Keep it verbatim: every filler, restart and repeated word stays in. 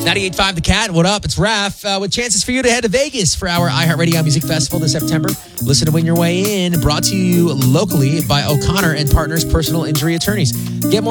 ninety-eight point five The Cat, what up? It's Raph, uh, with chances for you to head to Vegas for our iHeartRadio Music Festival this September. Listen to Win Your Way In, brought to you locally by O'Connor and Partners Personal Injury Attorneys. Get more